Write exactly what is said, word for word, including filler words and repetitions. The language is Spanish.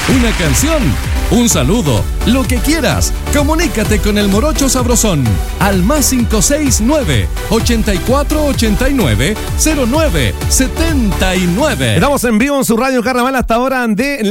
una canción, un saludo, lo que quieras. Comunícate con el Morocho Sabrosón al más cinco seis nueve, ochenta y cuatro ochenta y nueve, cero nueve setenta y nueve. Estamos en vivo en su radio Carnaval hasta ahora de